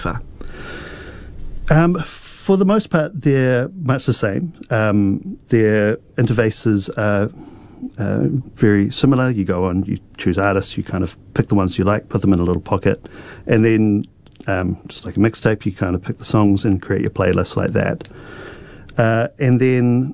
far? For the most part, they're much the same. Their interfaces are very similar. You go on, you choose artists, you kind of pick the ones you like, put them in a little pocket, and then just like a mixtape, you kind of pick the songs and create your playlist like that. And then,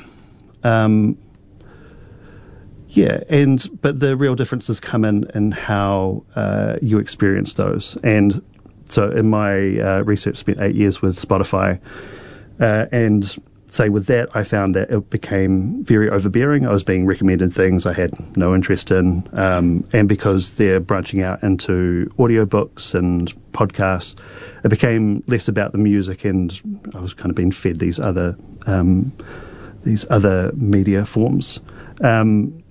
but the real differences come in how you experience those. And so in my research, spent 8 years with Spotify, and say with that, I found that it became very overbearing. I was being recommended things I had no interest in, and because they're branching out into audiobooks and podcasts, it became less about the music, and I was kind of being fed these other media forms, and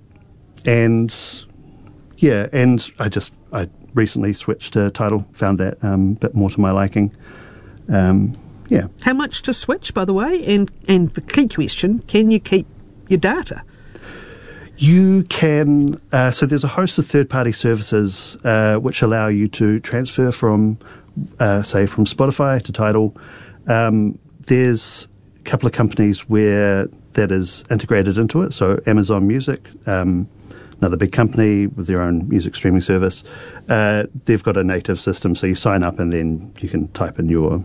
I recently switched to Tidal, found that a bit more to my liking. How much to switch, by the way? And the key question, can you keep your data? You can. So there's a host of third-party services which allow you to transfer from Spotify to Tidal. There's a couple of companies where that is integrated into it. So Amazon Music, another big company with their own music streaming service, they've got a native system. So you sign up and then you can type in your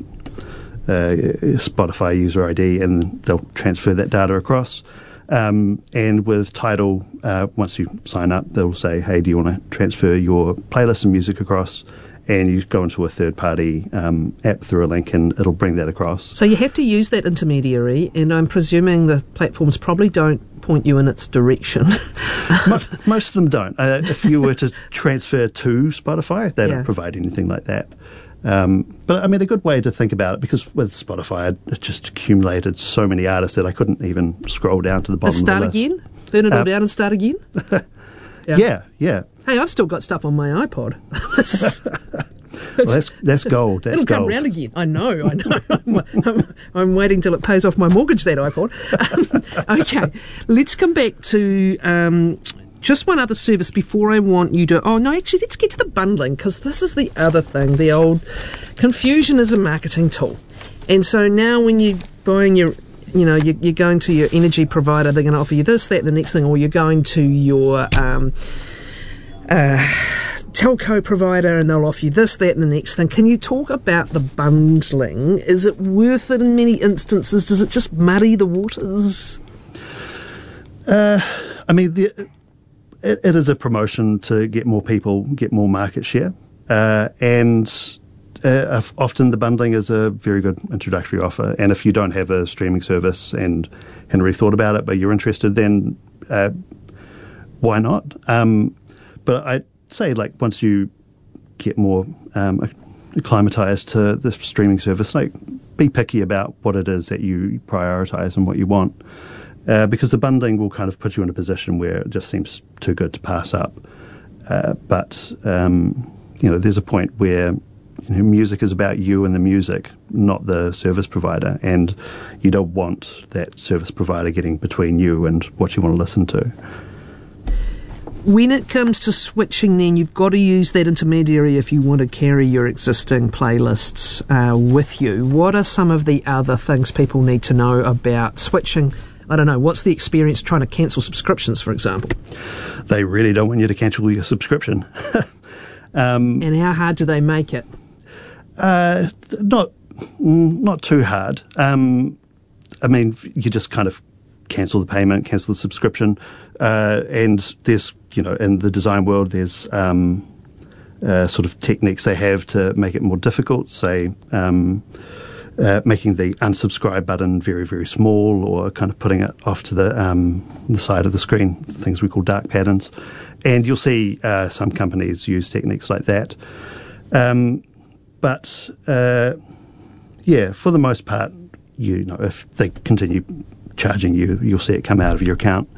Spotify user ID and they'll transfer that data across. And with Tidal, once you sign up, they'll say, hey, do you want to transfer your playlist and music across? And you go into a third-party app through a link and it'll bring that across. So you have to use that intermediary, and I'm presuming the platforms probably don't point you in its direction. Most of them don't. If you were to transfer to Spotify, they don't provide anything like that. But I mean, a good way to think about it, because with Spotify, it just accumulated so many artists that I couldn't even scroll down to the bottom of the list. Start again? Burn it all down and start again? Yeah. Hey, I've still got stuff on my iPod. Well, that's gold. That's It'll come gold. round again. I know. I'm waiting till it pays off my mortgage, that iPod. Okay, let's come back to just one other service before I want you to... Oh, no, actually, let's get to the bundling, because this is the other thing. The old confusion is a marketing tool. And so now when you're buying your... you're going to your energy provider, they're going to offer you this, that, and the next thing, or you're going to your telco provider and they'll offer you this, that, and the next thing. Can you talk about the bundling? Is it worth it in many instances? Does it just muddy the waters? I mean, it is a promotion to get more people, get more market share, and often the bundling is a very good introductory offer. And if you don't have a streaming service and hadn't really thought about it, but you're interested, then why not? But I'd say, like, once you get more acclimatized to the streaming service, like, be picky about what it is that you prioritize and what you want, because the bundling will kind of put you in a position where it just seems too good to pass up. But there's a point where music is about you and the music, not the service provider, and you don't want that service provider getting between you and what you want to listen to. When it comes to switching, then, you've got to use that intermediary if you want to carry your existing playlists with you. What are some of the other things people need to know about switching? I don't know, what's the experience trying to cancel subscriptions, for example? They really don't want you to cancel your subscription. And how hard do they make it? Not too hard. I mean, you just kind of cancel the payment, cancel the subscription, and there's, in the design world, there's sort of techniques they have to make it more difficult, say making the unsubscribe button very, very small, or kind of putting it off to the side of the screen, things we call dark patterns. And you'll see some companies use techniques like that. But for the most part, if they continue charging you, you'll see it come out of your account.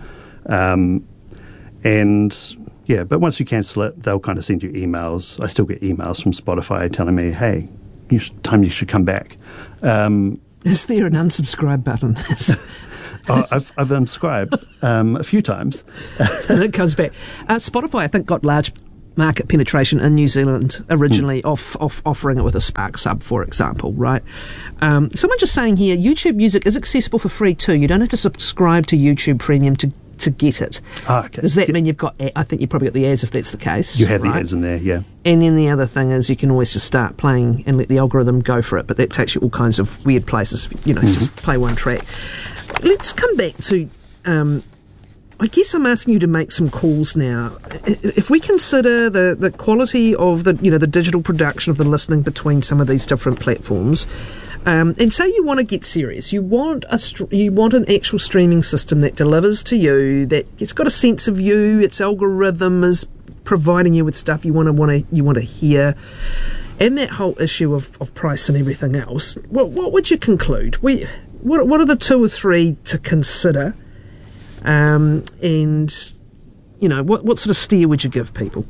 But once you cancel it, they'll kind of send you emails. I still get emails from Spotify telling me, hey, time you should come back. Is there an unsubscribe button? I've unsubscribed a few times. And it comes back. Spotify, I think, got large market penetration in New Zealand originally, offering it with a Spark sub, for example, right? Someone just saying here, YouTube Music is accessible for free too. You don't have to subscribe to YouTube Premium to get it. Okay. Does that mean you've got, I think you've probably got the ads if that's the case. You have right? the ads in there, yeah. And then the other thing is you can always just start playing and let the algorithm go for it, but that takes you all kinds of weird places, just play one track. Let's come back to, I guess I'm asking you to make some calls now. If we consider the quality of the digital production of the listening between some of these different platforms, and say you want to get serious, you want an actual streaming system that delivers to you, that it's got a sense of you, its algorithm is providing you with stuff you want to hear, and that whole issue of price and everything else. What would you conclude? What are the 2 or 3 to consider? And what sort of steer would you give people?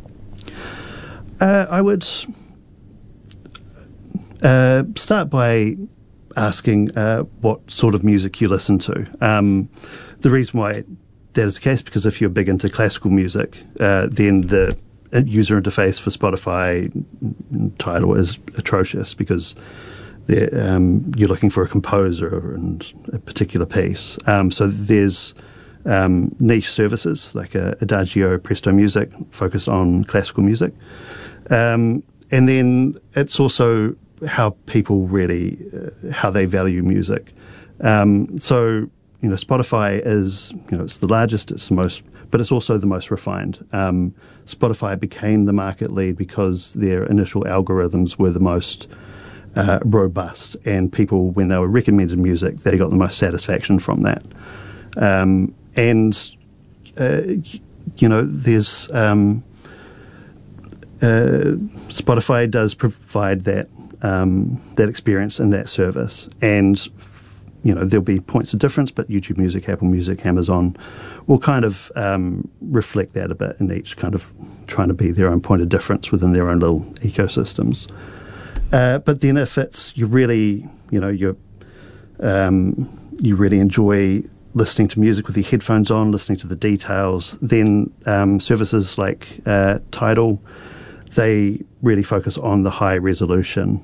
I would start by asking what sort of music you listen to. The reason why that is the case, because if you're big into classical music, then the user interface for Spotify Tidal is atrocious, because you're looking for a composer and a particular piece. So there's niche services like Adagio, Presto Music, focused on classical music. And then it's also how people really, how they value music. So, Spotify is, it's the largest, it's the most, but it's also the most refined. Spotify became the market lead because their initial algorithms were the most robust, and people, when they were recommended music, they got the most satisfaction from that. There's Spotify does provide that experience and that service, and there'll be points of difference, but YouTube Music, Apple Music, Amazon will kind of reflect that a bit, and each kind of trying to be their own point of difference within their own little ecosystems. But then if it's you really enjoy listening to music with your headphones on, listening to the details, then services like Tidal, they really focus on the high resolution,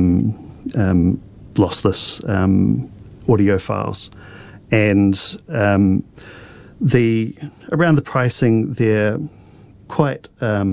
lossless audio files. And around the pricing, they're quite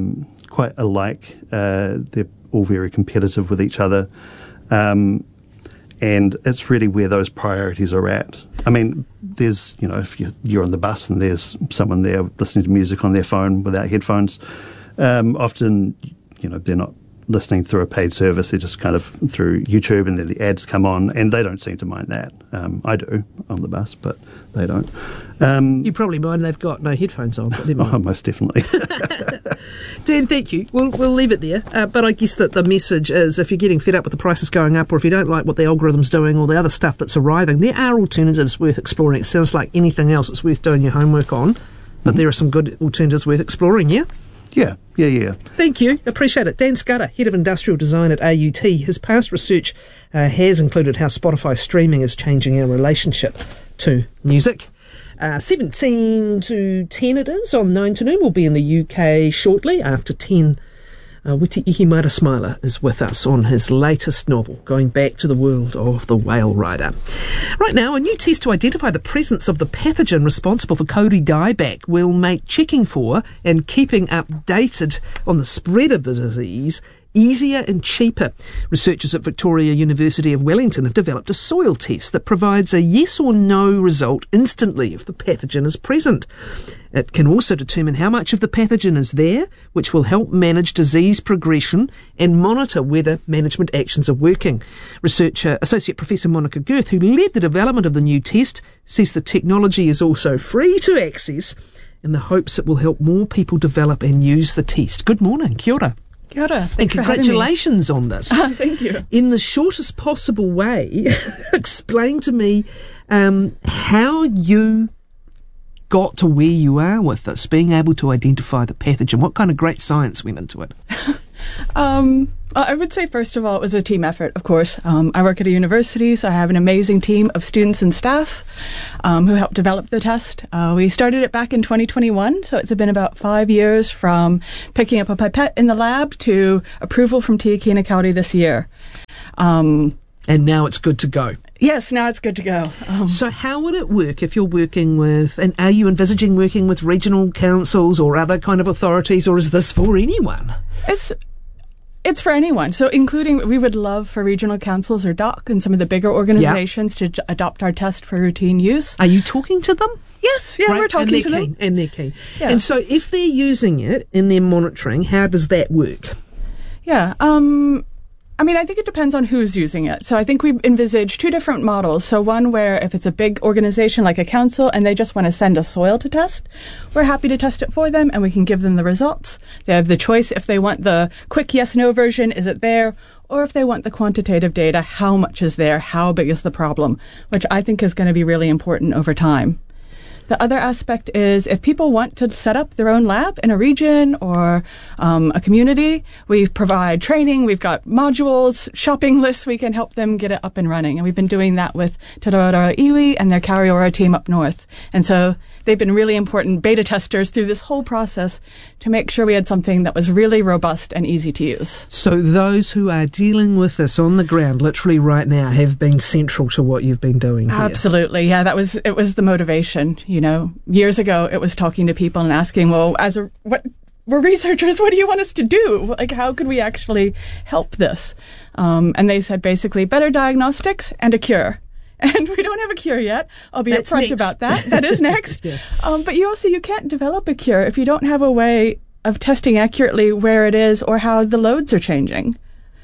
alike. They're all very competitive with each other. And it's really where those priorities are at. I mean, there's, if you're on the bus and there's someone there listening to music on their phone without headphones, often, they're not listening through a paid service. They're just kind of through YouTube, and then the ads come on, and they don't seem to mind that. I do on the bus, but they don't. You probably mind they've got no headphones on, but never mind. Oh, most definitely. Dan, thank you. We'll leave it there. But I guess that the message is, if you're getting fed up with the prices going up, or if you don't like what the algorithm's doing, or the other stuff that's arriving, there are alternatives worth exploring. It sounds like anything else it's worth doing your homework on, but there are some good alternatives worth exploring, yeah? Yeah. Thank you. Appreciate it. Dan Scudder, Head of Industrial Design at AUT. His past research has included how Spotify streaming is changing our relationship to music. 17 to 10 it is on 9 to noon. We'll be in the UK shortly after 10. Witi Ihimara Smiler is with us on his latest novel, going back to the world of the whale rider. Right now, a new test to identify the presence of the pathogen responsible for Kauri dieback will make checking for and keeping updated on the spread of the disease easier and cheaper. Researchers at Victoria University of Wellington have developed a soil test that provides a yes or no result instantly if the pathogen is present. It can also determine how much of the pathogen is there, which will help manage disease progression and monitor whether management actions are working. Researcher Associate Professor Monica Girth, who led the development of the new test, says the technology is also free to access in the hopes it will help more people develop and use the test. Good morning. Kia ora. Kia ora. And congratulations on this. Thank you. In the shortest possible way, explain to me how you got to where you are with this, being able to identify the pathogen. What kind of great science went into it? I would say, first of all, it was a team effort, of course. I work at a university, so I have an amazing team of students and staff who helped develop the test. We started it back in 2021, so it's been about 5 years from picking up a pipette in the lab to approval from Te Akina County this year. And now it's good to go. Yes, now it's good to go. So how would it work if you're working with, and are you envisaging working with regional councils or other kind of authorities, or is this for anyone? It's for anyone. So including, we would love for regional councils or DOC and some of the bigger organizations to adopt our test for routine use. Are you talking to them? Yes, yeah, we're talking to them. And they're keen. Yeah. And so if they're using it in their monitoring, how does that work? Yeah, I think it depends on who's using it. So I think we envisage two different models. So one where if it's a big organization like a council and they just want to send a soil to test, we're happy to test it for them and we can give them the results. They have the choice if they want the quick yes-no version, is it there? Or if they want the quantitative data, how much is there? How big is the problem? Which I think is going to be really important over time. The other aspect is if people want to set up their own lab in a region or a community, we provide training, we've got modules, shopping lists, we can help them get it up and running. And we've been doing that with Te Raroa Iwi and their Kariora team up north. And so they've been really important beta testers through this whole process to make sure we had something that was really robust and easy to use. So those who are dealing with this on the ground, literally right now, have been central to what you've been doing here. Absolutely, yeah. It was the motivation. Years ago, it was talking to people and asking, well, we're researchers, what do you want us to do? Like, how could we actually help this? And they said basically better diagnostics and a cure. And we don't have a cure yet. I'll be upfront about that. That is next. Yeah. But you can't develop a cure if you don't have a way of testing accurately where it is or how the loads are changing.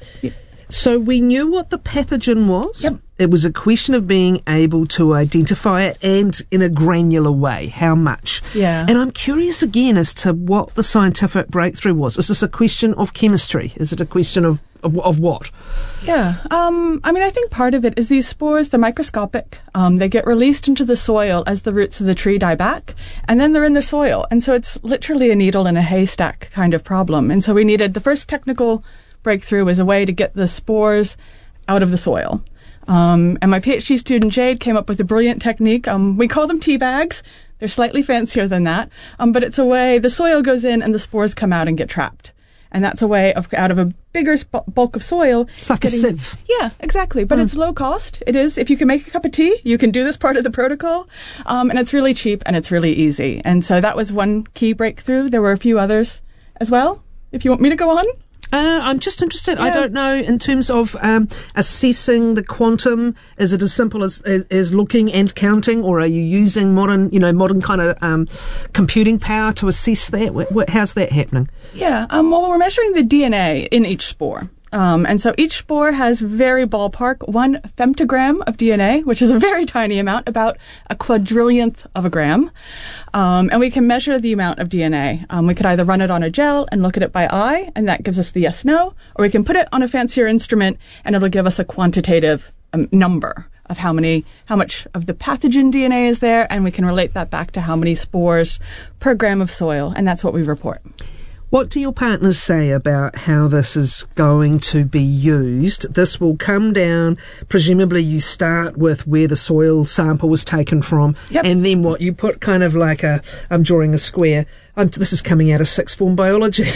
So we knew what the pathogen was. Yep. It was a question of being able to identify it and in a granular way, how much. Yeah. And I'm curious again as to what the scientific breakthrough was. Is this a question of chemistry? Is it a question of what? Yeah. I think part of it is these spores, they're microscopic. They get released into the soil as the roots of the tree die back, and then they're in the soil. And so it's literally a needle in a haystack kind of problem. And so we needed the first technical breakthrough was a way to get the spores out of the soil. And my PhD student Jade came up with a brilliant technique. We call them tea bags. They're slightly fancier than that. But it's a way the soil goes in and the spores come out and get trapped. And that's a way of, out of a bigger bulk of soil. It's like a sieve. Yeah, exactly. But it's low cost. It is. If you can make a cup of tea, you can do this part of the protocol. And it's really cheap and it's really easy. And so that was one key breakthrough. There were a few others as well. If you want me to go on. I'm just interested. Yeah. I don't know in terms of assessing the quantum. Is it as simple as looking and counting, or are you using modern kind of computing power to assess that? How's that happening? Yeah. Well, we're measuring the DNA in each spore. And so each spore has very ballpark 1 femtogram of DNA, which is a very tiny amount, about a quadrillionth of a gram. And we can measure the amount of DNA. We could either run it on a gel and look at it by eye, and that gives us the yes/no, or we can put it on a fancier instrument, and it'll give us a quantitative number of how much of the pathogen DNA is there, and we can relate that back to how many spores per gram of soil, and that's what we report. What do your partners say about how this is going to be used? This will come down, presumably you start with where the soil sample was taken from, yep. And then what you put kind of like I'm drawing a square. This is coming out of sixth form biology.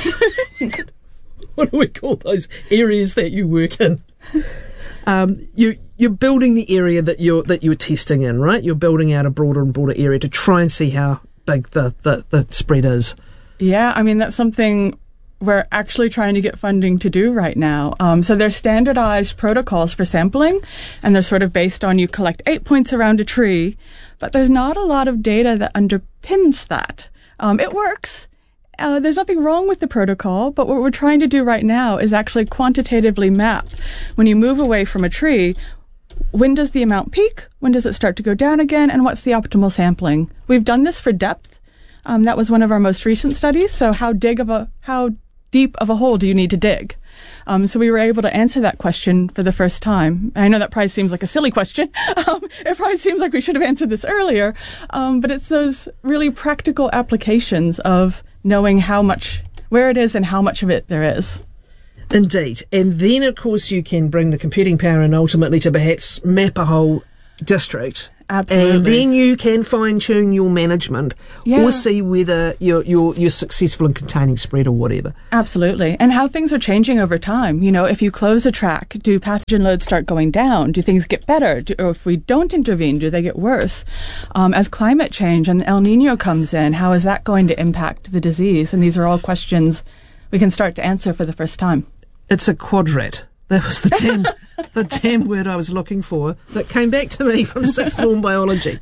What do we call those areas that you work in? You're building the area that you're testing in, right? You're building out a broader and broader area to try and see how big the spread is. Yeah, that's something we're actually trying to get funding to do right now. So there's standardized protocols for sampling, and they're sort of based on you collect 8 points around a tree, but there's not a lot of data that underpins that. It works. There's nothing wrong with the protocol, but what we're trying to do right now is actually quantitatively map. When you move away from a tree, when does the amount peak? When does it start to go down again? And what's the optimal sampling? We've done this for depth. That was one of our most recent studies. So how deep of a hole do you need to dig? So we were able to answer that question for the first time. I know that probably seems like a silly question. It probably seems like we should have answered this earlier. But it's those really practical applications of knowing where it is and how much of it there is. Indeed. And then, of course, you can bring the computing power in ultimately to perhaps map a whole district. Absolutely. And then you can fine-tune your management or see whether you're successful in containing spread or whatever. Absolutely. And how things are changing over time. You know, if you close a track, do pathogen loads start going down? Do things get better? Or if we don't intervene, do they get worse? As climate change and El Nino comes in, how is that going to impact the disease? And these are all questions we can start to answer for the first time. It's a quadrat. That was the damn word I was looking for that came back to me from sixth form biology.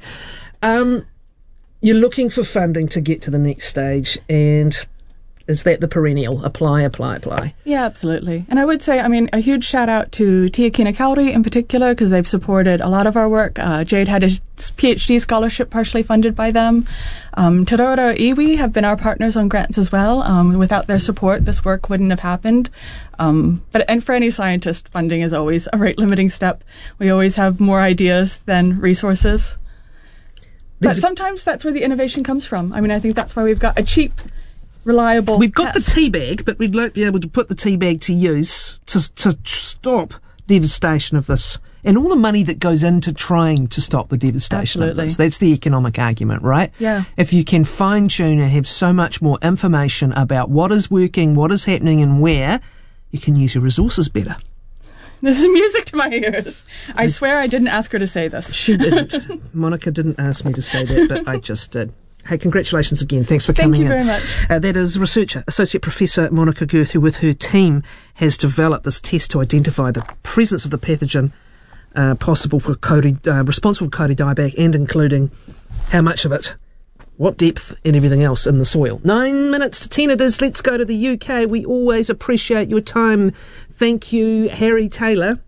You're looking for funding to get to the next stage, and is that the perennial? Apply. Yeah, absolutely. And I would say, I mean, a huge shout out to Te Akina Kauri in particular, because they've supported a lot of our work. Jade had his PhD scholarship partially funded by them. Te Rauara Iwi have been our partners on grants as well. Without their support, this work wouldn't have happened. And for any scientist, funding is always a rate-limiting step. We always have more ideas than resources. But sometimes that's where the innovation comes from. I mean, I think that's why we've got a cheap, reliable We've got test. the tea bag, but we'd like to be able to put the tea bag to use to stop devastation of this and all the money that goes into trying to stop the devastation of this. That's the economic argument, right? Yeah. If you can fine-tune and have so much more information about what is working, what is happening and where, you can use your resources better. This is music to my ears. I swear I didn't ask her to say this. She didn't. Monica didn't ask me to say that, but I just did. Hey, congratulations again. Thanks for coming in. Thank you very much. That is researcher, Associate Professor Monica Girth, who with her team has developed this test to identify the presence of the pathogen possible for responsible for Kauri dieback, and including how much of it, what depth and everything else in the soil. 9 minutes to 10 it is. Let's go to the UK. We always appreciate your time. Thank you, Harry Taylor.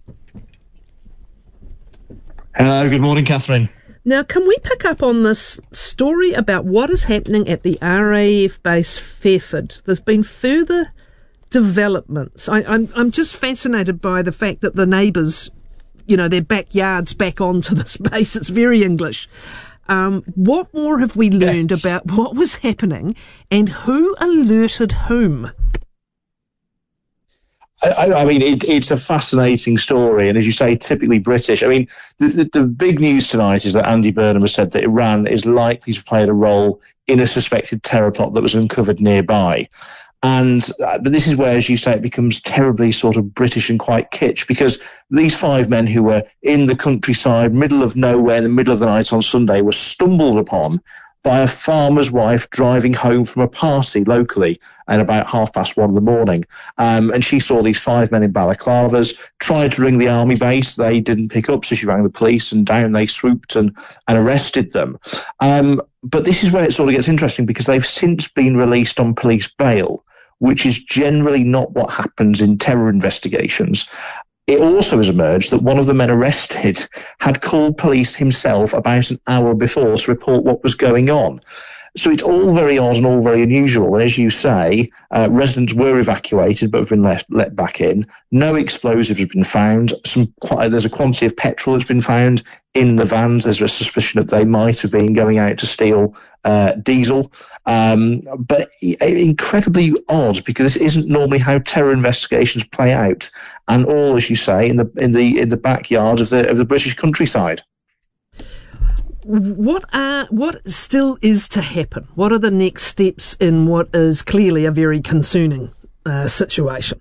Hello, good morning, Catherine. Now, can we pick up on this story about what is happening at the RAF base Fairford? There's been further developments. I'm just fascinated by the fact that the neighbours, you know, their backyards back onto this base. It's very English. What more have we learned about what was happening and who alerted whom? I mean, it's a fascinating story, and as you say, typically British. I mean, the big news tonight is that Andy Burnham has said that Iran is likely to have played a role in a suspected terror plot that was uncovered nearby. But this is where, as you say, it becomes terribly sort of British and quite kitsch, because these 5 men who were in the countryside, middle of nowhere, in the middle of the night on Sunday, were stumbled upon by a farmer's wife driving home from a party locally at about 1:30 in the morning. And she saw these 5 men in balaclavas, tried to ring the army base. They didn't pick up, so she rang the police, and down they swooped and arrested them. But this is where it sort of gets interesting, because they've since been released on police bail, which is generally not what happens in terror investigations. It also has emerged that one of the men arrested had called police himself about an hour before to report what was going on. So it's all very odd and all very unusual. And as you say, residents were evacuated but have been let back in. No explosives have been found. There's a quantity of petrol that's been found in the vans. There's a suspicion that they might have been going out to steal diesel. But incredibly odd, because this isn't normally how terror investigations play out. And all, as you say, in the backyard of the British countryside. What still is to happen? What are the next steps in what is clearly a very concerning situation?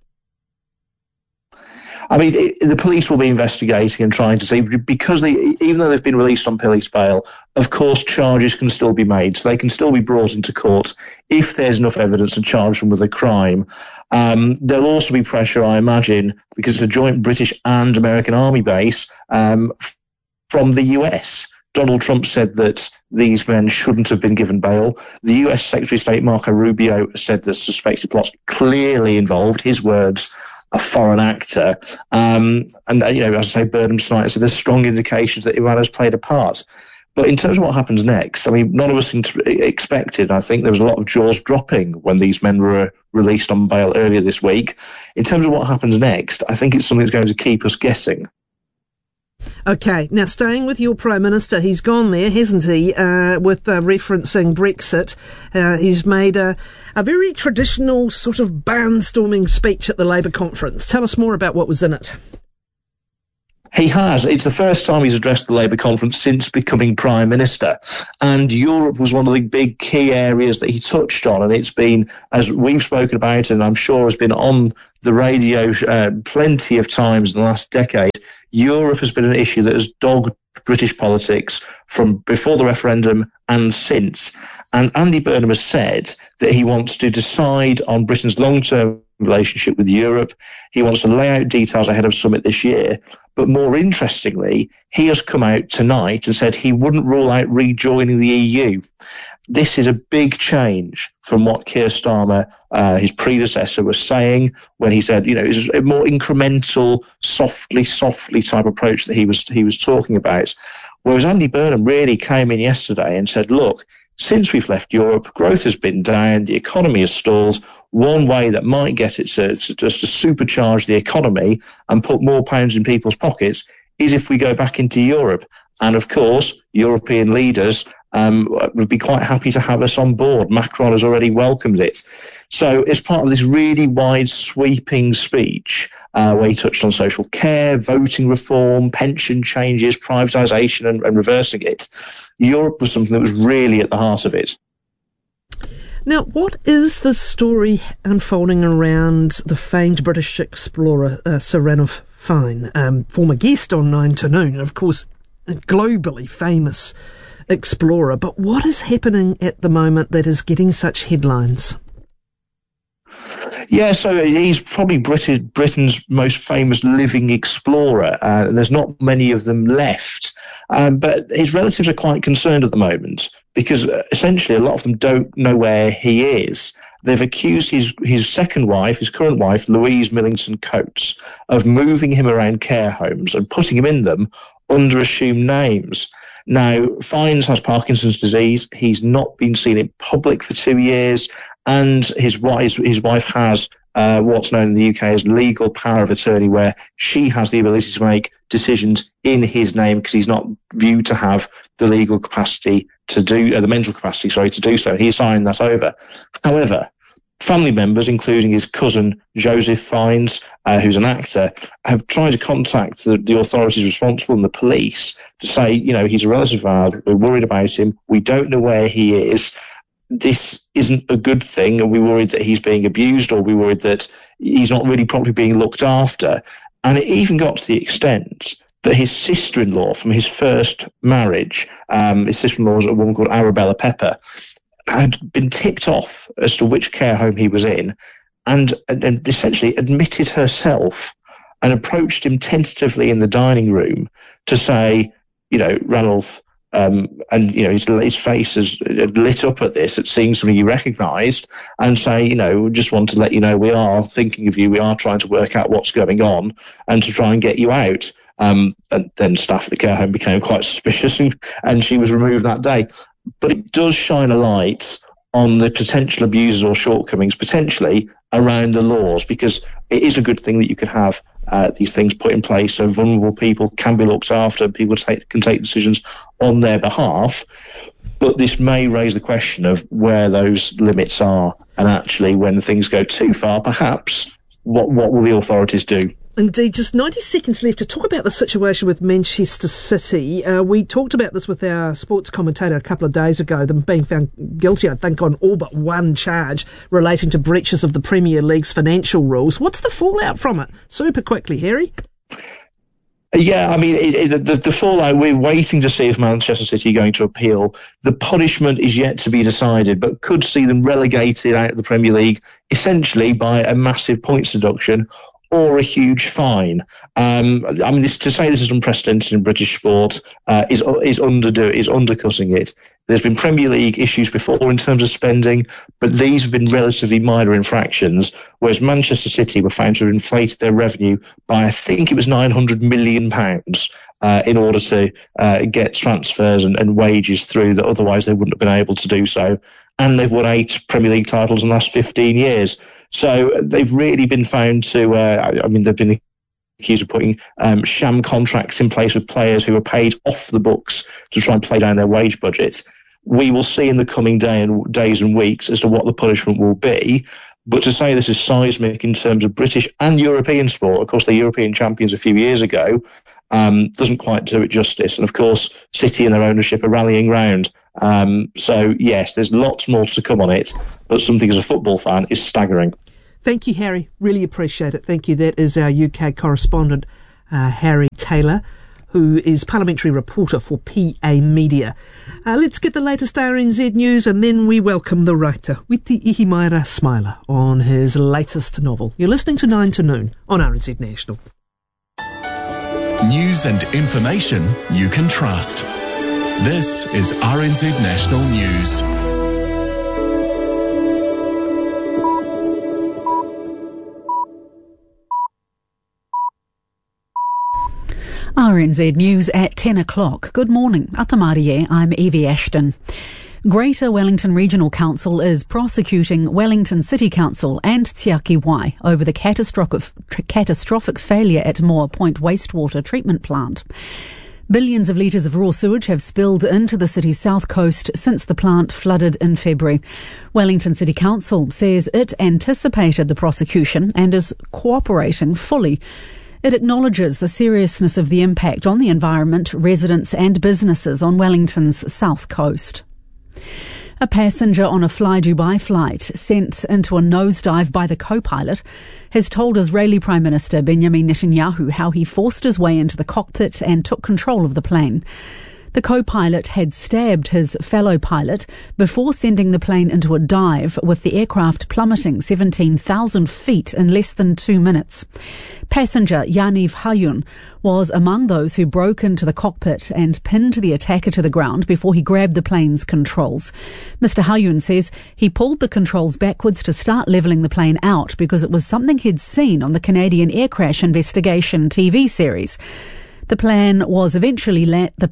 I mean, the police will be investigating and trying to see, because even though they've been released on police bail, of course, charges can still be made. So they can still be brought into court if there's enough evidence to charge them with a crime. There'll also be pressure, I imagine, because it's a joint British and American army base, from the US. Donald Trump said that these men shouldn't have been given bail. The US Secretary of State Marco Rubio said the suspected plot's clearly involved. His words, a foreign actor. And as I say, Burnham tonight said there's strong indications that Iran has played a part. But in terms of what happens next, I mean, none of us expected. I think there was a lot of jaws dropping when these men were released on bail earlier this week. In terms of what happens next, I think it's something that's going to keep us guessing. Okay, now staying with your Prime Minister, he's gone there, hasn't he, with referencing Brexit. He's made a very traditional sort of barnstorming speech at the Labour conference. Tell us more about what was in it. He has. It's the first time he's addressed the Labour conference since becoming Prime Minister. And Europe was one of the big key areas that he touched on. And it's been, as we've spoken about, and I'm sure has been on the radio plenty of times in the last decade, Europe has been an issue that has dogged British politics from before the referendum and since. And Andy Burnham has said that he wants to decide on Britain's long-term relationship with Europe. He wants to lay out details ahead of summit this year. But more interestingly, he has come out tonight and said he wouldn't rule out rejoining the EU. This is a big change from what Keir Starmer, his predecessor, was saying when he said, it was a more incremental, softly type approach that he was talking about. Whereas Andy Burnham really came in yesterday and said, look, since we've left Europe, growth has been down, the economy has stalled. One way that might get it to just to supercharge the economy and put more pounds in people's pockets is if we go back into Europe. And of course, European leaders would be quite happy to have us on board. Macron has already welcomed it. So as part of this really wide sweeping speech, where he touched on social care, voting reform, pension changes, privatisation and reversing it, Europe was something that was really at the heart of it. Now, what is the story unfolding around the famed British explorer Sir Ranulph Fiennes, former guest on 9 to Noon, and of course a globally famous explorer? But what is happening at the moment that is getting such headlines? Yeah, so he's probably Britain's most famous living explorer. There's not many of them left. But his relatives are quite concerned at the moment because essentially a lot of them don't know where he is. They've accused his second wife, his current wife, Louise Millington Coates, of moving him around care homes and putting him in them under assumed names. Now, Fiennes has Parkinson's disease. He's not been seen in public for 2 years, and his wife has what's known in the UK as legal power of attorney, where she has the ability to make decisions in his name because he's not viewed to have the legal capacity to do, the mental capacity, to do so. He signed that over. However, family members, including his cousin Joseph Fiennes, who's an actor, have tried to contact the authorities responsible and the police to say, he's a relative of ours, we're worried about him, we don't know where he is, this isn't a good thing, and we're worried that he's being abused, or we're worried that he's not really properly being looked after. And it even got to the extent that his sister-in-law from his first marriage, his sister-in-law was a woman called Arabella Pepper, had been tipped off as to which care home he was in, and essentially admitted herself and approached him tentatively in the dining room to say, Ranulph, his face has lit up at this, at seeing something he recognised, and say, we just want to let you know we are thinking of you, we are trying to work out what's going on and to try and get you out. And then staff at the care home became quite suspicious and she was removed that day. But it does shine a light on the potential abuses or shortcomings potentially around the laws, because it is a good thing that you can have these things put in place so vulnerable people can be looked after, people can take decisions on their behalf. But this may raise the question of where those limits are, and actually when things go too far, perhaps, what will the authorities do? Indeed, just 90 seconds left to talk about the situation with Manchester City. We talked about this with our sports commentator a couple of days ago, them being found guilty, I think, on all but one charge relating to breaches of the Premier League's financial rules. What's the fallout from it? Super quickly, Harry. Yeah, the fallout, we're waiting to see if Manchester City are going to appeal. The punishment is yet to be decided, but could see them relegated out of the Premier League, essentially by a massive points deduction or a huge fine. To say this is unprecedented in British sport is undercutting it. There's been Premier League issues before in terms of spending, but these have been relatively minor infractions, whereas Manchester City were found to have inflated their revenue by, I think it was £900 million in order to get transfers and wages through that otherwise they wouldn't have been able to do so. And they've won 8 Premier League titles in the last 15 years. So they've really been found to, they've been accused of putting sham contracts in place with players who were paid off the books to try and play down their wage budget. We will see in the coming days and weeks as to what the punishment will be. But to say this is seismic in terms of British and European sport, of course, the European champions a few years ago, doesn't quite do it justice. And of course, City and their ownership are rallying round. So yes, there's lots more to come on it, but something as a football fan is staggering. Thank you, Harry. Really appreciate it. Thank you. That is our UK correspondent, Harry Taylor, who is parliamentary reporter for PA Media. Let's get the latest RNZ news, and then we welcome the writer, Witi Ihimaera Smiler, on his latest novel. You're listening to 9 to Noon on RNZ National. News and information you can trust. This is RNZ National News. RNZ News at 10 o'clock. Good morning. Atamarie, I'm Evie Ashton. Greater Wellington Regional Council is prosecuting Wellington City Council and Te Aki Wai over the catastrophic failure at Moore Point wastewater treatment plant. Billions of litres of raw sewage have spilled into the city's south coast since the plant flooded in February. Wellington City Council says it anticipated the prosecution and is cooperating fully. It acknowledges the seriousness of the impact on the environment, residents and businesses on Wellington's south coast. A passenger on a Fly Dubai flight sent into a nosedive by the co-pilot has told Israeli Prime Minister Benjamin Netanyahu how he forced his way into the cockpit and took control of the plane. The co-pilot had stabbed his fellow pilot before sending the plane into a dive, with the aircraft plummeting 17,000 feet in less than 2 minutes. Passenger Yaniv Hayun was among those who broke into the cockpit and pinned the attacker to the ground before he grabbed the plane's controls. Mr. Hayun says he pulled the controls backwards to start levelling the plane out because it was something he'd seen on the Canadian air crash investigation TV series. The plane was eventually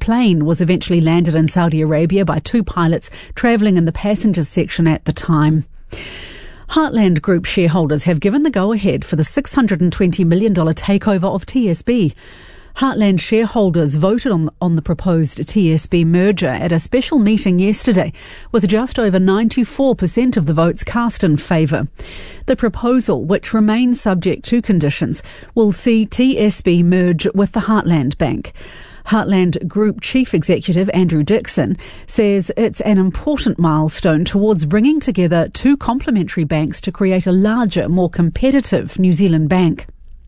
landed in Saudi Arabia by 2 pilots travelling in the passengers section at the time. Heartland Group shareholders have given the go-ahead for the $620 million takeover of TSB. Heartland shareholders voted on the proposed TSB merger at a special meeting yesterday, with just over 94% of the votes cast in favour. The proposal, which remains subject to conditions, will see TSB merge with the Heartland Bank. Heartland Group Chief Executive Andrew Dixon says it's an important milestone towards bringing together 2 complementary banks to create a larger, more competitive New Zealand bank.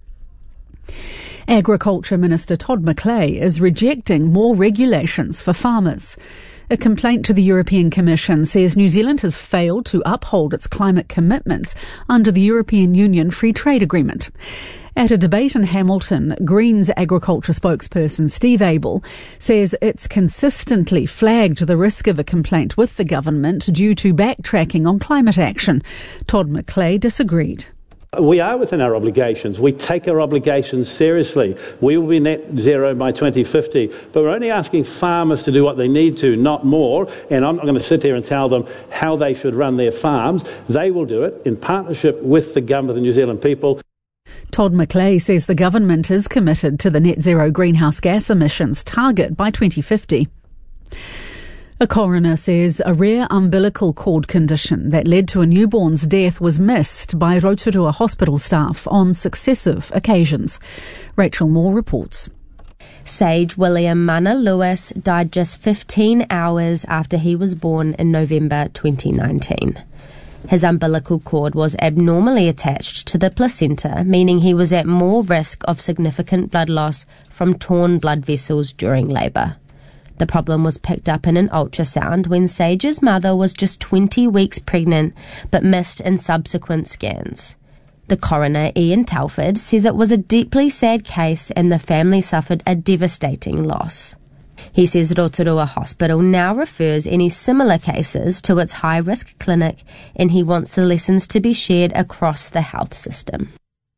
Agriculture Minister Todd McClay is rejecting more regulations for farmers. A complaint to the European Commission says New Zealand has failed to uphold its climate commitments under the European Union Free Trade Agreement. At a debate in Hamilton, Greens agriculture spokesperson Steve Abel says it's consistently flagged the risk of a complaint with the government due to backtracking on climate action. Todd McClay disagreed. We are within our obligations. We take our obligations seriously. We will be net zero by 2050, but we're only asking farmers to do what they need to, not more. And I'm not going to sit here and tell them how they should run their farms. They will do it in partnership with the government of the New Zealand people. Todd McClay says the government is committed to the net zero greenhouse gas emissions target by 2050. A coroner says a rare umbilical cord condition that led to a newborn's death was missed by Rotorua hospital staff on successive occasions. Rachel Moore reports. Sage William Mana Lewis died just 15 hours after he was born in November 2019. His umbilical cord was abnormally attached to the placenta, meaning he was at more risk of significant blood loss from torn blood vessels during labour. The problem was picked up in an ultrasound when Sage's mother was just 20 weeks pregnant but missed in subsequent scans. The coroner, Ian Telford, says it was a deeply sad case and the family suffered a devastating loss. He says Rotorua Hospital now refers any similar cases to its high-risk clinic, and he wants the lessons to be shared across the health system.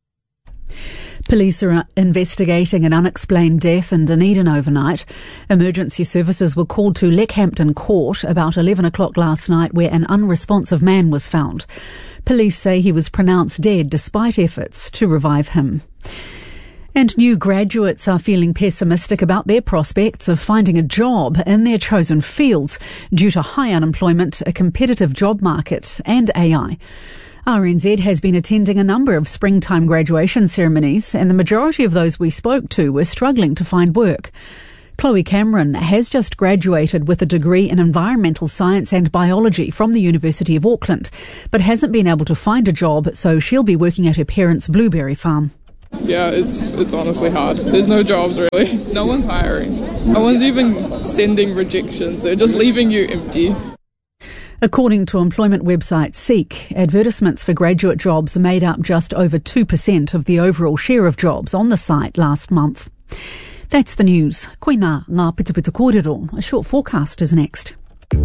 Police are investigating an unexplained death in Dunedin overnight. Emergency services were called to Leckhampton Court about 11 o'clock last night, where an unresponsive man was found. Police say he was pronounced dead despite efforts to revive him. And new graduates are feeling pessimistic about their prospects of finding a job in their chosen fields due to high unemployment, a competitive job market and AI. RNZ has been attending a number of springtime graduation ceremonies, and the majority of those we spoke to were struggling to find work. Chloe Cameron has just graduated with a degree in environmental science and biology from the University of Auckland, but hasn't been able to find a job, so she'll be working at her parents' blueberry farm. Yeah, it's honestly hard. There's no jobs really. No one's hiring. No one's even sending rejections. They're just leaving you empty. According to employment website Seek, advertisements for graduate jobs made up just over 2% of the overall share of jobs on the site last month. That's the news. Koina ngā pitupitu kōrero. A short forecast is next.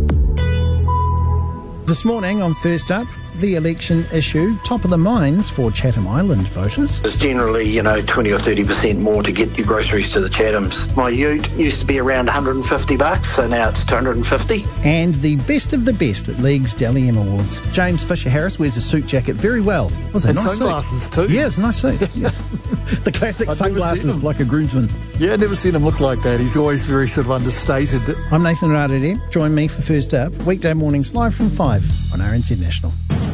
This morning on First Up, the election issue, top of the minds for Chatham Island voters. It's generally, 20 or 30% more to get your groceries to the Chathams. My ute used to be around $150, so now it's $250. And the best of the best at League's Dally M Awards. James Fisher-Harris wears a suit jacket very well. Was it and nice sunglasses suit? too. Yeah, it's a nice suit. Yeah. The classic sunglasses like a groomsman. Yeah, I've never seen him look like that. He's always very sort of understated. I'm Nathan Rarere. Join me for First Up, weekday mornings live from 5 on RNZ National.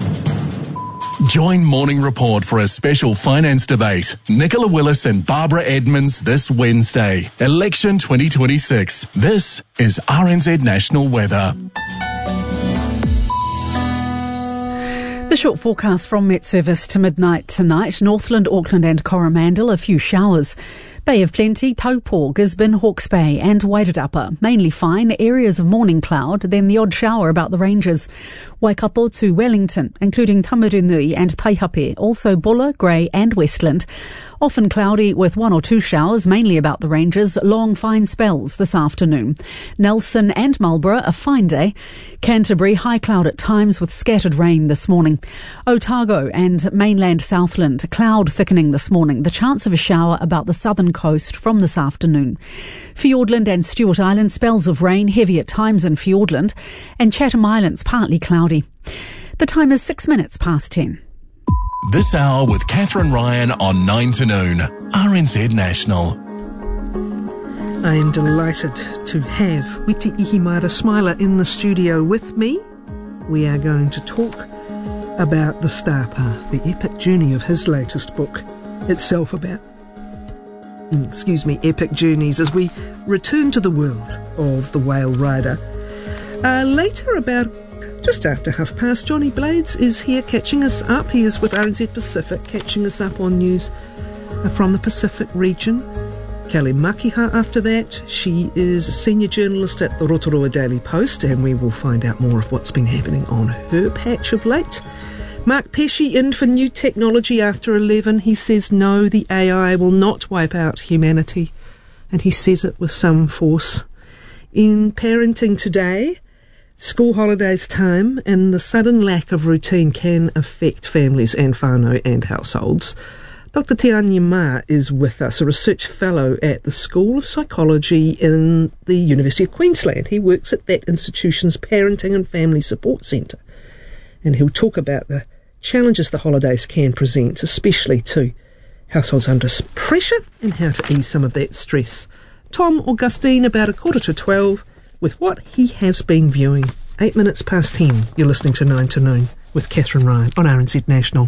Join Morning Report for a special finance debate. Nicola Willis and Barbara Edmonds this Wednesday. Election 2026. This is RNZ National Weather. The short forecast from Met Service to midnight tonight. Northland, Auckland and Coromandel, a few showers. Bay of Plenty, Taupo, Gisborne, Hawke's Bay and Wairarapa. Mainly fine, areas of morning cloud, then the odd shower about the ranges. Waikato to Wellington, including Tamarunui and Taihape, also Bulla, Grey and Westland. Often cloudy with one or two showers, mainly about the ranges. Long fine spells this afternoon. Nelson and Marlborough, a fine day. Canterbury, high cloud at times with scattered rain this morning. Otago and mainland Southland, cloud thickening this morning. The chance of a shower about the southern coast from this afternoon. Fiordland and Stewart Island, spells of rain, heavy at times in Fiordland. And Chatham Islands, partly cloudy. The time is 6 minutes past 10. This hour with Catherine Ryan on 9 to noon. RNZ National. I am delighted to have Witi Ihimara-Smiler in the studio with me. We are going to talk about The Star Path, the epic journey of his latest book, itself about, epic journeys as we return to the world of the Whale Rider. Later, about just after past, Johnny Blades is here catching us up. He is with RNZ Pacific, catching us up on news from the Pacific region. Kelly Makiha after that. She is a senior journalist at the Rotorua Daily Post, and we will find out more of what's been happening on her patch of late. Mark Pesce in for new technology after 11. He says no, the AI will not wipe out humanity, and he says it with some force. In parenting today, school holidays time and the sudden lack of routine can affect families and whānau and households. Dr. Tianya Ma is with us, a research fellow at the School of Psychology in the University of Queensland. He works at that institution's Parenting and Family Support Centre. And he'll talk about the challenges the holidays can present, especially to households under pressure, and how to ease some of that stress. Tom Augustine, about 11:45, with what he has been viewing. 8 minutes past 10, you're listening to 9 to Noon with Catherine Ryan on RNZ National.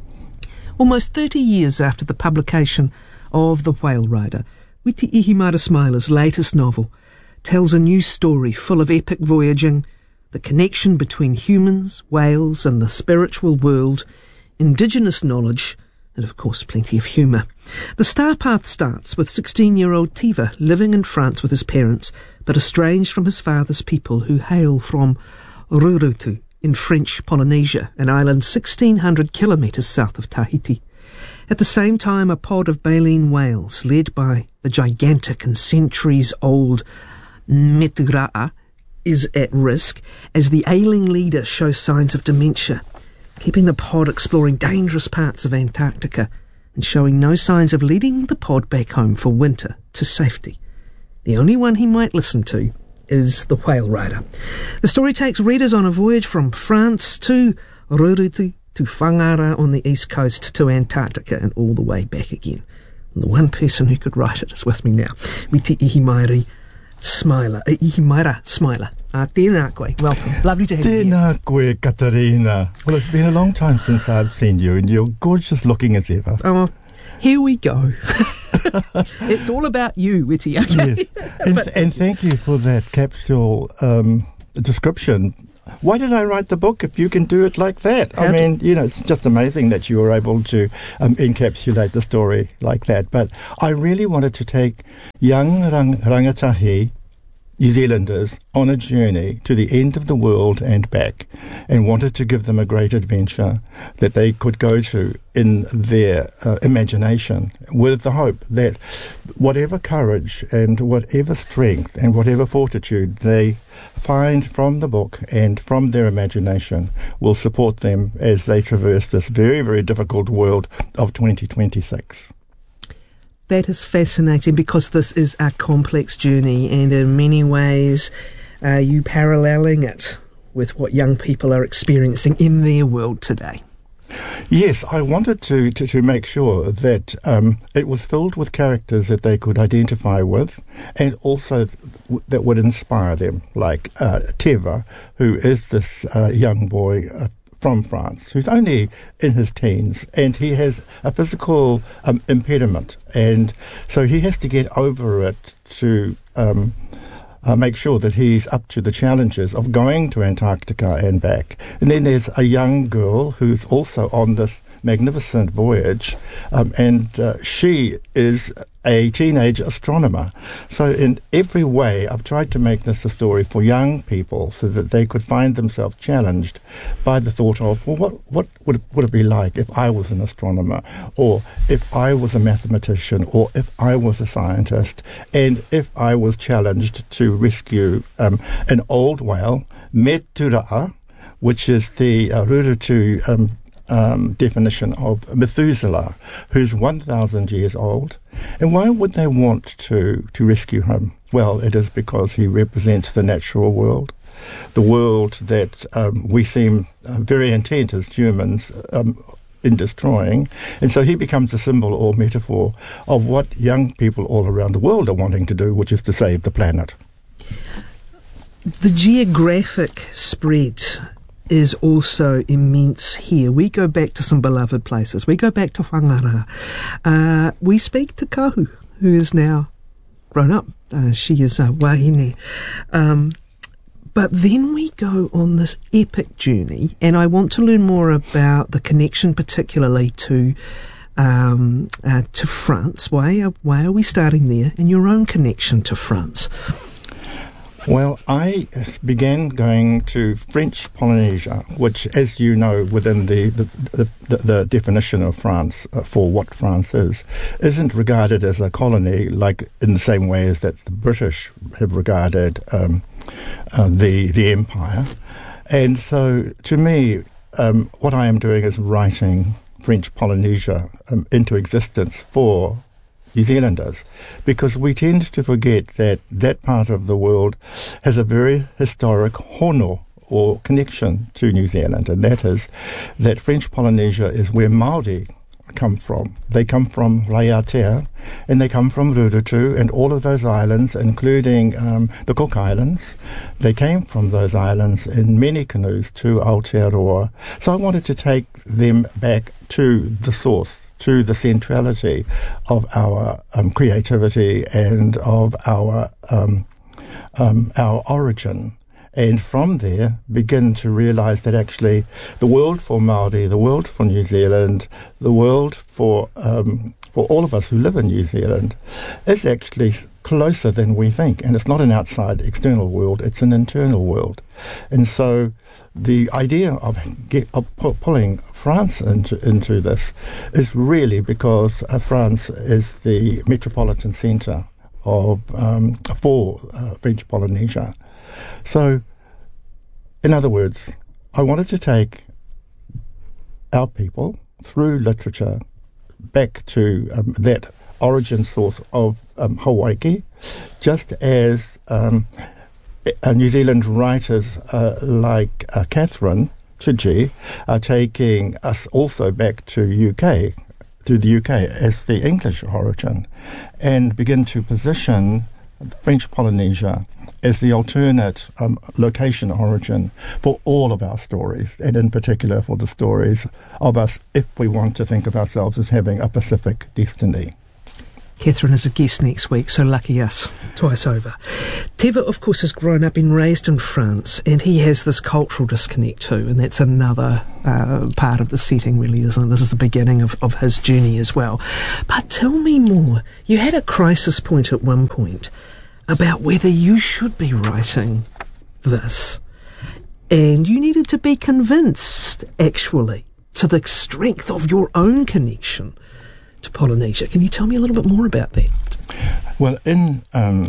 Almost 30 years after the publication of The Whale Rider, Witi Ihimara-Smiler's latest novel tells a new story full of epic voyaging, the connection between humans, whales and the spiritual world, indigenous knowledge, and of course plenty of humour. The Star Path starts with 16-year-old Tiva living in France with his parents, but estranged from his father's people who hail from Rurutu in French Polynesia, an island 1,600 kilometres south of Tahiti. At the same time, a pod of baleen whales, led by the gigantic and centuries-old Metura'a, is at risk as the ailing leader shows signs of dementia, keeping the pod exploring dangerous parts of Antarctica and showing no signs of leading the pod back home for winter to safety. The only one he might listen to is the Whale Rider. The story takes readers on a voyage from France to Rurutu to Whangara on the east coast to Antarctica and all the way back again. The one person who could write it is with me now. Me te Ihimaira Smiler. Tēnā koe. Welcome. Lovely to have you here. Tēnā koe, Katarina. Well, it's been a long time since I've seen you, and you're gorgeous looking as ever. Oh, here we go. It's all about you, Witty. Okay? Yes. And thank you for that capsule description. Why did I write the book if you can do it like that? It's just amazing that you were able to encapsulate the story like that. But I really wanted to take young rangatahi New Zealanders on a journey to the end of the world and back, and wanted to give them a great adventure that they could go to in their imagination, with the hope that whatever courage and whatever strength and whatever fortitude they find from the book and from their imagination will support them as they traverse this very, very difficult world of 2026. That is fascinating, because this is a complex journey, and in many ways you paralleling it with what young people are experiencing in their world today. Yes, I wanted to make sure that it was filled with characters that they could identify with, and also that would inspire them, like Teva, who is this young boy from France, who's only in his teens, and he has a physical impediment, and so he has to get over it to make sure that he's up to the challenges of going to Antarctica and back. And then there's a young girl who's also on this magnificent voyage, and she is a teenage astronomer. So in every way, I've tried to make this a story for young people so that they could find themselves challenged by the thought of, well, what would it be like if I was an astronomer, or if I was a mathematician, or if I was a scientist, and if I was challenged to rescue an old whale, Metura'a, which is the Rurutu definition of Methuselah, who's 1,000 years old. And why would they want to rescue him? Well, it is because he represents the natural world, the world that we seem very intent as humans in destroying. And so he becomes a symbol or metaphor of what young people all around the world are wanting to do, which is to save the planet. The geographic spread is also immense here. We go back to some beloved places. We go back to Whangara. We speak to Kahu, who is now grown up. She is wahine. But then we go on this epic journey, and I want to learn more about the connection particularly to France. Why are we starting there, and your own connection to France? Well, I began going to French Polynesia, which, as you know, within the definition of France for what France is, isn't regarded as a colony, like in the same way as that the British have regarded the empire. And so, to me, what I am doing is writing French Polynesia into existence for New Zealanders, because we tend to forget that that part of the world has a very historic hono, or connection to New Zealand, and that is that French Polynesia is where Māori come from. They come from Raiatea, and they come from Rurutu, and all of those islands, including the Cook Islands. They came from those islands in many canoes to Aotearoa. So I wanted to take them back to the source, to the centrality of our creativity and of our origin, and from there begin to realise that actually the world for Māori, the world for New Zealand, the world for all of us who live in New Zealand is actually closer than we think, and it's not an outside external world, it's an internal world. And so the idea of pulling France into this is really because France is the metropolitan centre of for French Polynesia. So, in other words, I wanted to take our people through literature back to that origin source of Hawaii, just as New Zealand writers like Catherine Chidgey are taking us also back to UK to the UK as the English origin, and begin to position French Polynesia as the alternate location origin for all of our stories, and in particular for the stories of us if we want to think of ourselves as having a Pacific destiny. Catherine is a guest next week, so lucky us, twice over. Teva, of course, has grown up and raised in France, and he has this cultural disconnect too, and that's another part of the setting, really, isn't it? This is the beginning of his journey as well. But tell me more. You had a crisis point at one point about whether you should be writing this, and you needed to be convinced, actually, to the strength of your own connection to Polynesia. Can you tell me a little bit more about that? Well, in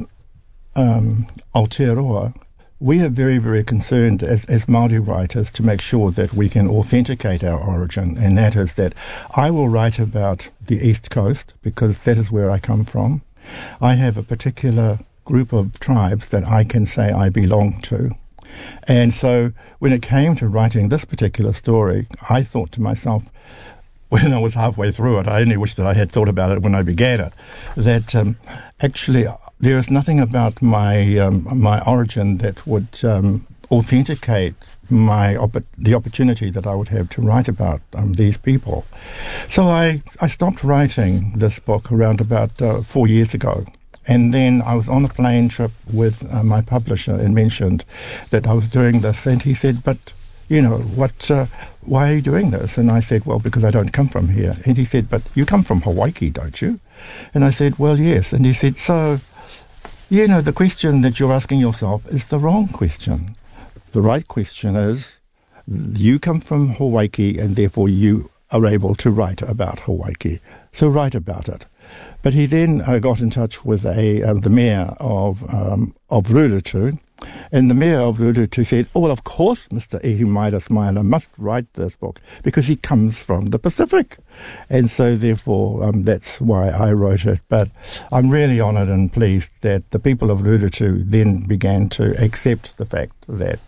Aotearoa, we are very, very concerned as Māori writers to make sure that we can authenticate our origin, and that is that I will write about the East Coast because that is where I come from. I have a particular group of tribes that I can say I belong to. And so when it came to writing this particular story, I thought to myself, when I was halfway through it, I only wish that I had thought about it when I began it, that actually there is nothing about my my origin that would authenticate the opportunity that I would have to write about these people. So I stopped writing this book around about 4 years ago. And then I was on a plane trip with my publisher and mentioned that I was doing this. And he said, but, you know, why are you doing this? And I said, well, because I don't come from here. And he said, but you come from Hawaii, don't you? And I said, well, yes. And he said, so, you know, the question that you're asking yourself is the wrong question. The right question is, you come from Hawaii and therefore you are able to write about Hawaii. So write about it. But he then got in touch with the mayor of Rurutu, and the mayor of Rurutu said, oh, well, of course Mr. Ehumaira Smaila must write this book because he comes from the Pacific. And so therefore that's why I wrote it. But I'm really honoured and pleased that the people of Rurutu then began to accept the fact that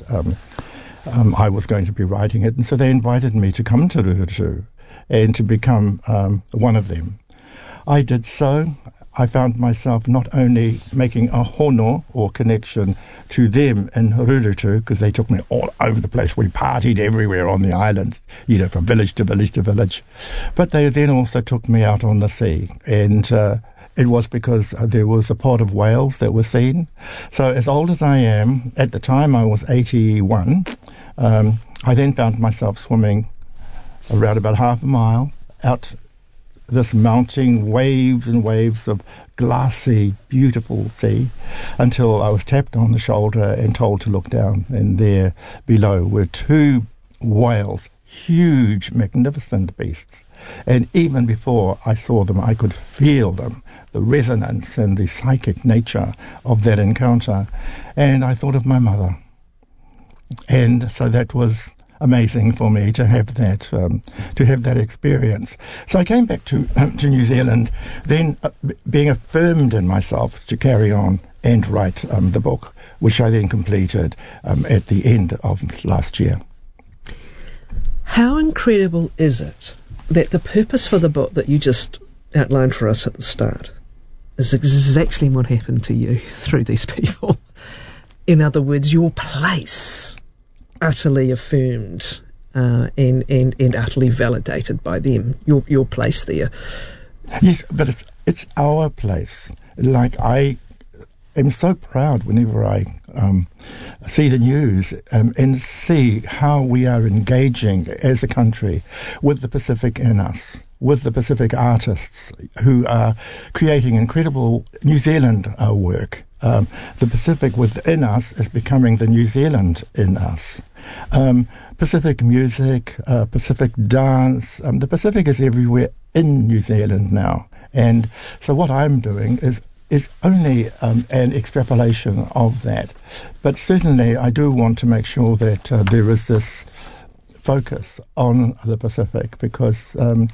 I was going to be writing it. And so they invited me to come to Rurutu and to become one of them. I did so. I found myself not only making a hono, or connection, to them in Rurutu, because they took me all over the place. We partied everywhere on the island, you know, from village to village to village. But they then also took me out on the sea. And it was because there was a pod of whales that were seen. So as old as I am, at the time I was 81, I then found myself swimming around about half a mile out this mounting waves and waves of glassy, beautiful sea, until I was tapped on the shoulder and told to look down, and there below were two whales, huge, magnificent beasts. And even before I saw them, I could feel them, the resonance and the psychic nature of that encounter. And I thought of my mother. And so that was amazing for me to have that experience. So I came back to New Zealand, then being affirmed in myself to carry on and write the book, which I then completed at the end of last year. How incredible is it that the purpose for the book that you just outlined for us at the start is exactly what happened to you through these people? In other words, your place utterly affirmed and utterly validated by them, your place there. Yes, but it's our place. Like, I am so proud whenever I see the news and see how we are engaging as a country with the Pacific in us, with the Pacific artists who are creating incredible New Zealand work. The Pacific within us is becoming the New Zealand in us. Pacific music, Pacific dance, the Pacific is everywhere in New Zealand now. And so what I'm doing is only an extrapolation of that. But certainly I do want to make sure that there is this focus on the Pacific, because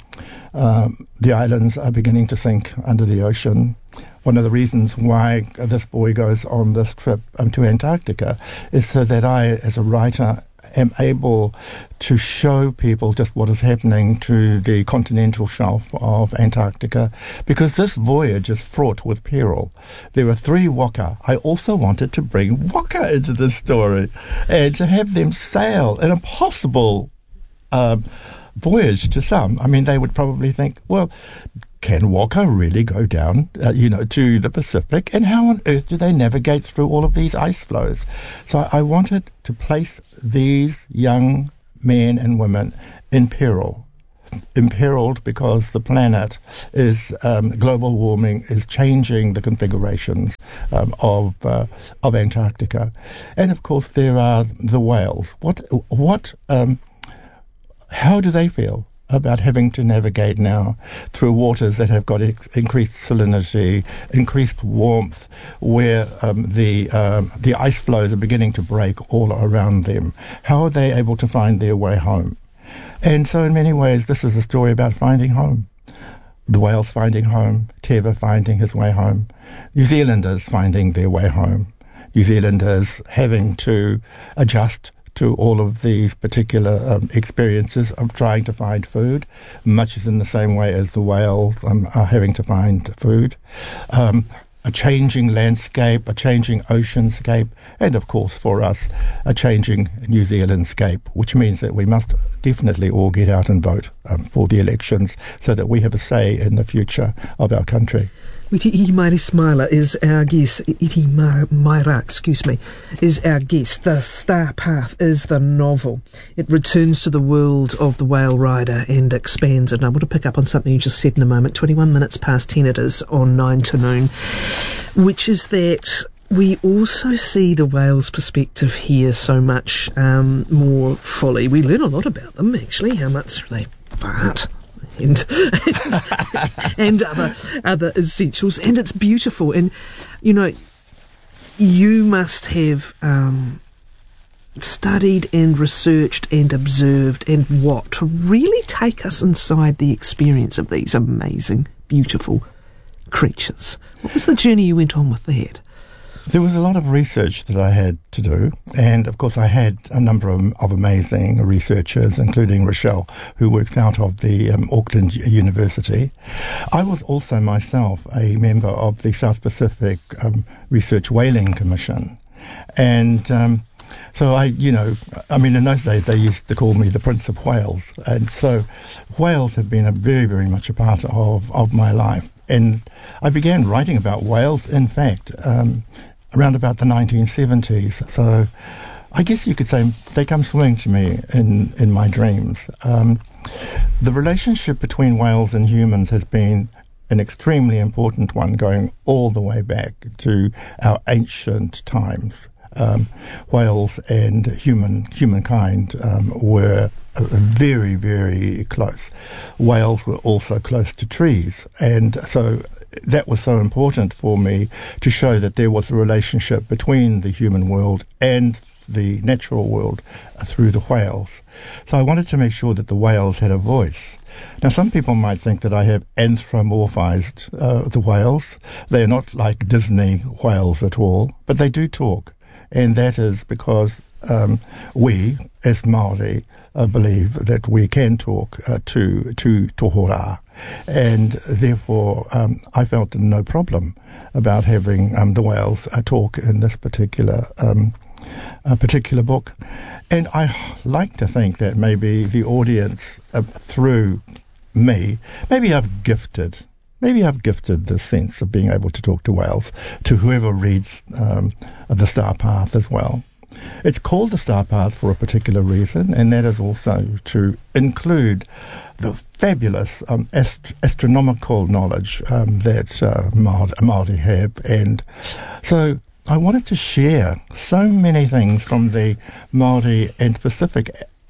the islands are beginning to sink under the ocean. One of the reasons why this boy goes on this trip to Antarctica is so that I, as a writer, am able to show people just what is happening to the continental shelf of Antarctica, because this voyage is fraught with peril. There are 3 waka. I also wanted to bring waka into the story and to have them sail an impossible voyage to some. I mean, they would probably think, well, can waka really go down, to the Pacific? And how on earth do they navigate through all of these ice flows? So I wanted to place these young men and women in peril. Imperiled because the planet is, global warming is changing the configurations of Antarctica. And of course there are the whales. How do they feel about having to navigate now through waters that have got increased salinity, increased warmth, where the ice flows are beginning to break all around them? How are they able to find their way home? And so in many ways, this is a story about finding home. The whales finding home, Teva finding his way home, New Zealanders finding their way home, New Zealanders having to adjust to all of these particular experiences of trying to find food, much as in the same way as the whales are having to find food. A changing landscape, a changing oceanscape, and of course for us, a changing New Zealandscape, which means that we must definitely all get out and vote for the elections so that we have a say in the future of our country. Iti Mairi Smiler is our guest. Iti Maira, is our guest. The Star Path is the novel. It returns to the world of the whale rider and expands it. And I want to pick up on something you just said in a moment. 21 minutes past 10 it is on 9 to noon, which is that we also see the whale's perspective here so much more fully. We learn a lot about them, actually, how much they fart. And other essentials, and it's beautiful. And you must have studied and researched and observed and to really take us inside the experience of these amazing, beautiful creatures. What was the journey you went on with that? There was a lot of research that I had to do, and of course I had a number of amazing researchers, including Rochelle, who works out of the Auckland University. I was also myself a member of the South Pacific Research Whaling Commission, and so in those days they used to call me the Prince of Whales, and so whales have been very, very much a part of my life. And I began writing about whales, in fact, around about the 1970s. So I guess you could say they come swimming to me in my dreams. The relationship between whales and humans has been an extremely important one, going all the way back to our ancient times. Whales and humankind were very, very close. Whales were also close to trees, and so that was so important for me to show that there was a relationship between the human world and the natural world through the whales. So I wanted to make sure that the whales had a voice. Now, some people might think that I have anthropomorphized the whales. They are not like Disney whales at all, but they do talk. And that is because we, as Māori, believe that we can talk to tohora. And therefore, I felt no problem about having the whales talk in this particular book. And I like to think that maybe the audience, through me, maybe I've gifted the sense of being able to talk to whales to whoever reads The Star Path as well. It's called The Star Path for a particular reason, and that is also to include the fabulous astronomical knowledge that Māori have. And so I wanted to share so many things from the Māori and Pacific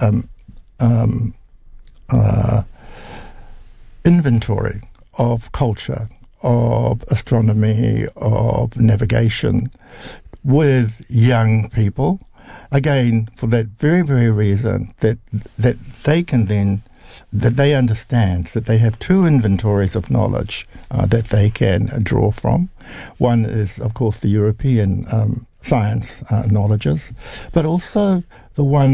inventory of culture, of astronomy, of navigation, with young people, again, for that very, very reason that they can then, that they understand that they have two inventories of knowledge that they can draw from. One is, of course, the European science knowledges, but also the one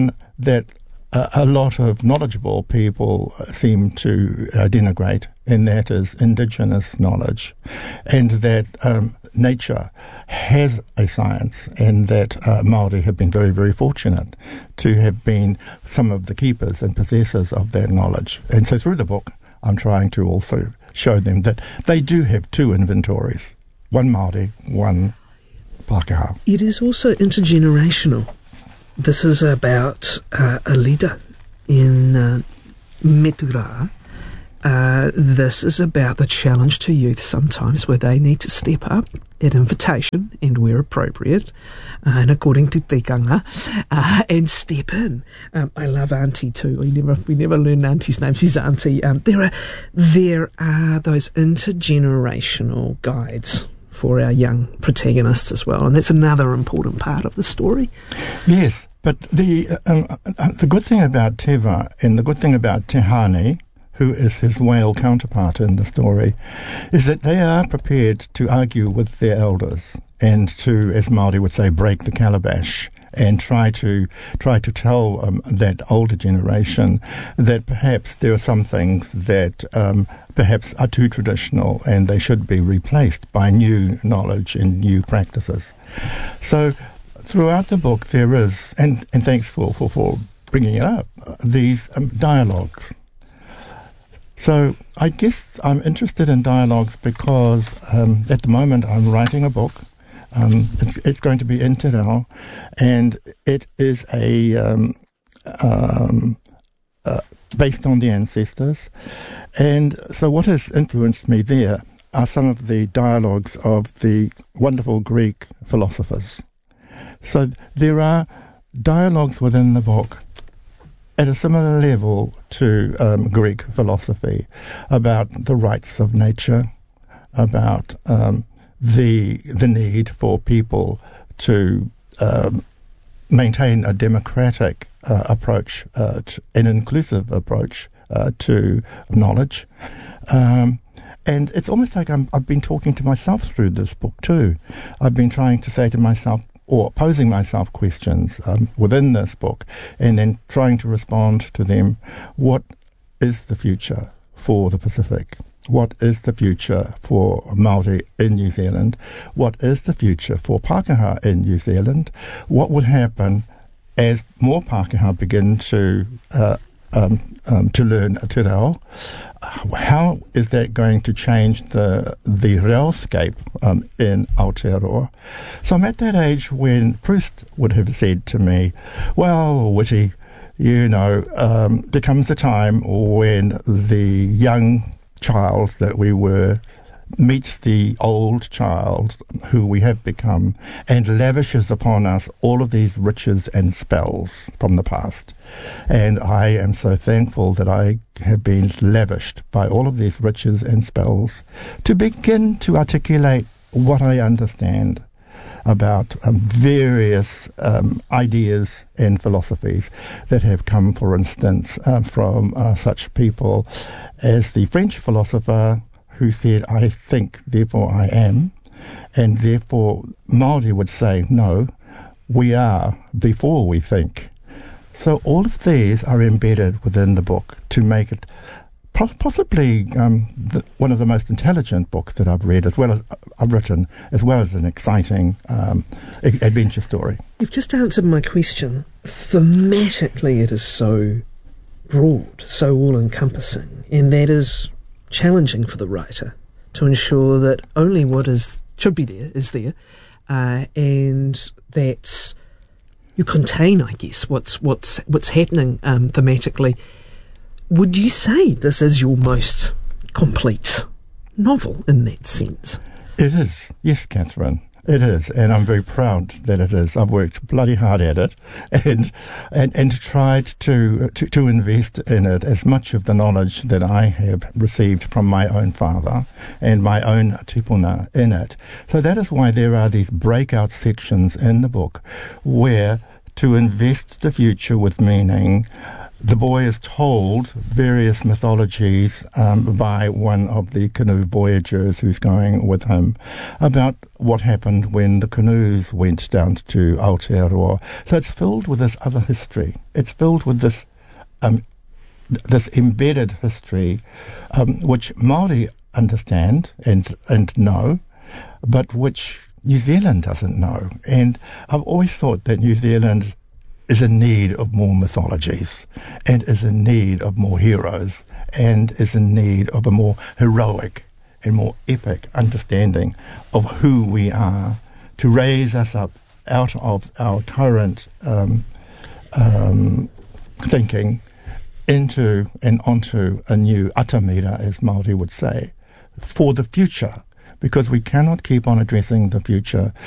that a lot of knowledgeable people seem to denigrate, and that is indigenous knowledge, and that nature has a science, and that Māori have been very, very fortunate to have been some of the keepers and possessors of that knowledge. And so through the book, I'm trying to also show them that they do have two inventories, one Māori, one Pākehā. It is also intergenerational. This is about a leader in Metura. This is about the challenge to youth sometimes, where they need to step up at invitation and where appropriate, and according to tikanga, and step in. I love Auntie too. We never learn Auntie's name. She's Auntie. There are those intergenerational guides for our young protagonists as well, and that's another important part of the story. Yes, but the good thing about Teva and the good thing about Te Hane, who is his whale counterpart in the story, is that they are prepared to argue with their elders and to, as Māori would say, break the calabash and try to tell that older generation that perhaps there are some things that perhaps are too traditional and they should be replaced by new knowledge and new practices. So throughout the book there is, and thanks for bringing it up, these dialogues. So I guess I'm interested in dialogues because at the moment I'm writing a book. It's going to be in Te Reo, and it is based on the ancestors. And so what has influenced me there are some of the dialogues of the wonderful Greek philosophers. So there are dialogues within the book at a similar level to Greek philosophy about the rights of nature, about the need for people to maintain a democratic approach, an inclusive approach to knowledge. And it's almost like I've been talking to myself through this book too. I've been trying to say to myself, or posing myself questions within this book, and then trying to respond to them. What is the future for the Pacific? What is the future for Māori in New Zealand? What is the future for Pākehā in New Zealand? What would happen as more Pākehā begin to learn Te Reo? How is that going to change the reoscape in Aotearoa? So I'm at that age when Proust would have said to me, well, Whitty, there comes a time when the young child that we were meets the old child who we have become and lavishes upon us all of these riches and spells from the past. And I am so thankful that I have been lavished by all of these riches and spells to begin to articulate what I understand about various ideas and philosophies that have come, for instance, from such people as the French philosopher who said, I think, therefore I am, and therefore Māori would say, no, we are before we think. So all of these are embedded within the book to make it possibly one of the most intelligent books that I've read, as well as I've written, as well as an exciting adventure story. You've just answered my question. Thematically, it is so broad, so all-encompassing, and that is challenging for the writer to ensure that only what should be there is there, and that you contain, I guess, what's happening thematically. Would you say this is your most complete novel in that sense? It is, yes, Catherine. It is, and I'm very proud that it is. I've worked bloody hard at it, and tried to invest in it as much of the knowledge that I have received from my own father and my own tupuna in it. So that is why there are these breakout sections in the book where to invest the future with meaning. The boy is told various mythologies by one of the canoe voyagers who's going with him about what happened when the canoes went down to Aotearoa. So it's filled with this other history. It's filled with this this embedded history, which Māori understand and know, but which New Zealand doesn't know. And I've always thought that New Zealand is in need of more mythologies, and is in need of more heroes, and is in need of a more heroic and more epic understanding of who we are, to raise us up out of our current thinking into and onto a new atamira, as Māori would say, for the future, because we cannot keep on addressing the future